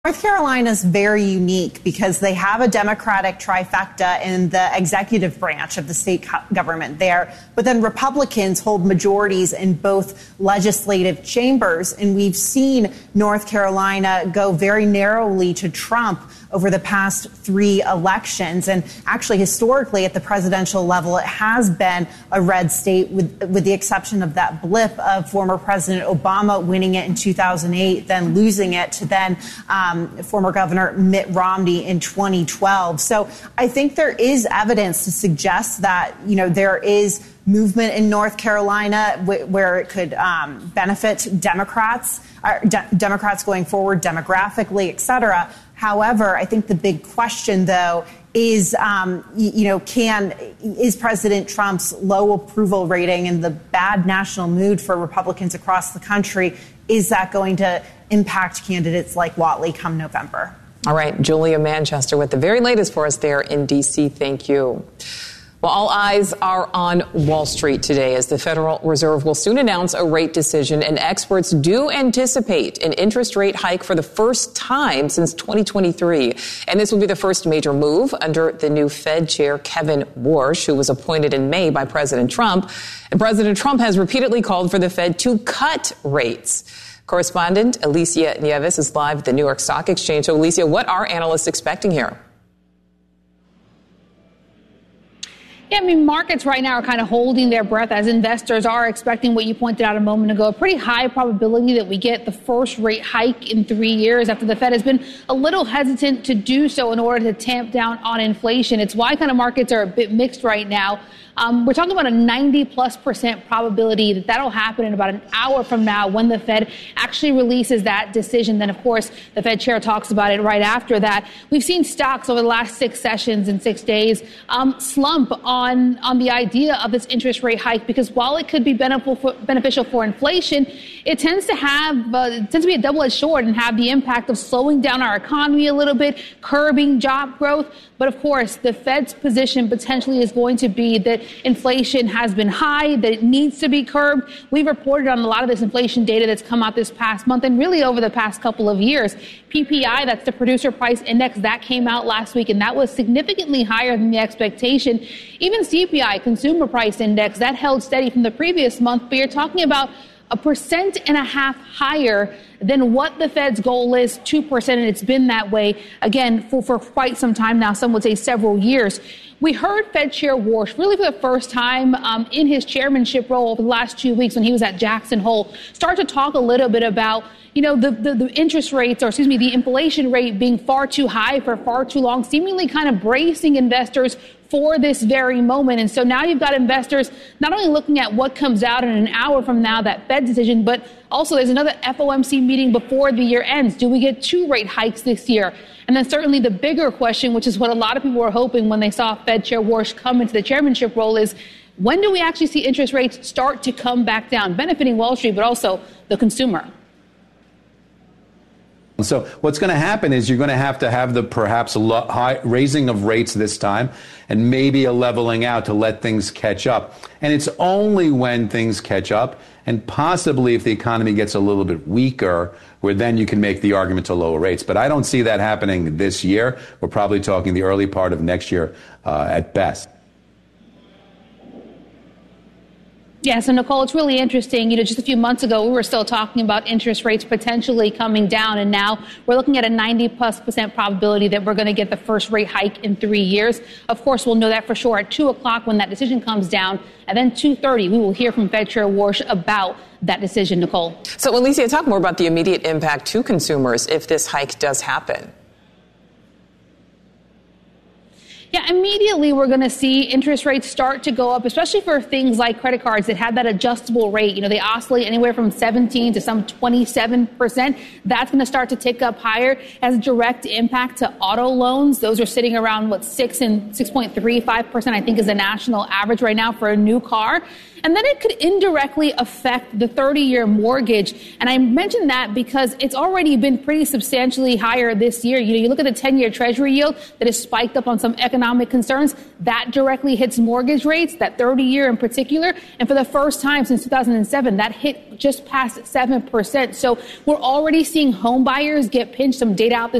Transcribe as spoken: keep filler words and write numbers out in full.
North Carolina is very unique because they have a Democratic trifecta in the executive branch of the state government there, but then Republicans hold majorities in both legislative chambers. And we've seen North Carolina go very narrowly to Trump over the past three elections. And actually, historically, at the presidential level, it has been a red state, with, with the exception of that blip of former President Obama winning it in two thousand eight, then losing it to then um, former Governor Mitt Romney in twenty twelve. So I think there is evidence to suggest that, you know, there is movement in North Carolina w- where it could um, benefit Democrats, uh, de- Democrats going forward demographically, et cetera. However, I think the big question, though, is, um, you, you know, can is President Trump's low approval rating and the bad national mood for Republicans across the country, is that going to impact candidates like Whatley come November? All right, Julia Manchester with the very latest for us there in D C. Thank you. Well, all eyes are on Wall Street today as the Federal Reserve will soon announce a rate decision, and experts do anticipate an interest rate hike for the first time since twenty twenty-three. And this will be the first major move under the new Fed chair, Kevin Warsh, who was appointed in May by President Trump. And President Trump has repeatedly called for the Fed to cut rates. Correspondent Alicia Nieves is live at the New York Stock Exchange. So, Alicia, what are analysts expecting here? Yeah, I mean, markets right now are kind of holding their breath as investors are expecting what you pointed out a moment ago, a pretty high probability that we get the first rate hike in three years after the Fed has been a little hesitant to do so in order to tamp down on inflation. It's why kind of markets are a bit mixed right now. Um, we're talking about a ninety plus percent probability that that'll happen in about an hour from now when the Fed actually releases that decision. Then, of course, the Fed chair talks about it right after that. We've seen stocks over the last six sessions in six days um, slump on, on the idea of this interest rate hike, because while it could be beneficial for, beneficial for inflation, it tends to have uh, it tends to be a double-edged sword and have the impact of slowing down our economy a little bit, curbing job growth. But of course, the Fed's position potentially is going to be that inflation has been high, that it needs to be curbed. We've reported on a lot of this inflation data that's come out this past month and really over the past couple of years. P P I, that's the producer price index, that came out last week, and that was significantly higher than the expectation. Even C P I, consumer price index, that held steady from the previous month, but you're talking about a percent and a half higher than what the Fed's goal is, two percent, and it's been that way, again, for, for quite some time now, some would say several years. We heard Fed Chair Warsh, really for the first time um, in his chairmanship role over the last two weeks when he was at Jackson Hole, start to talk a little bit about, you know, the, the, the interest rates, or excuse me, the inflation rate being far too high for far too long, seemingly kind of bracing investors for this very moment. And so now you've got investors not only looking at what comes out in an hour from now, that Fed decision, but also there's another F O M C meeting before the year ends. Do we get two rate hikes this year? And then certainly the bigger question, which is what a lot of people were hoping when they saw Fed Chair Warsh come into the chairmanship role, is when do we actually see interest rates start to come back down, benefiting Wall Street, but also the consumer? So what's going to happen is you're going to have to have the perhaps a lo- high raising of rates this time and maybe a leveling out to let things catch up. And it's only when things catch up and possibly if the economy gets a little bit weaker where then you can make the argument to lower rates. But I don't see that happening this year. We're probably talking the early part of next year uh, at best. Yeah, so Nicole, it's really interesting. You know, just a few months ago, we were still talking about interest rates potentially coming down, and now we're looking at a ninety plus percent probability that we're going to get the first rate hike in three years. Of course, we'll know that for sure at two o'clock when that decision comes down, and then two thirty, we will hear from Fed Chair Warsh about that decision, Nicole. So, Alicia, talk more about the immediate impact to consumers if this hike does happen. Yeah, immediately we're going to see interest rates start to go up, especially for things like credit cards that had that adjustable rate. You know, they oscillate anywhere from seventeen to some twenty-seven percent. That's going to start to tick up higher as a direct impact to auto loans. Those are sitting around, what, six and six point three five percent, I think, is the national average right now for a new car. And then it could indirectly affect the thirty-year mortgage. And I mentioned that because it's already been pretty substantially higher this year. You know, you look at the ten-year Treasury yield that has spiked up on some economic economic concerns. That directly hits mortgage rates, that thirty year in particular. And for the first time since two thousand seven, that hit just past seven percent. So we're already seeing home buyers get pinched. Some data out this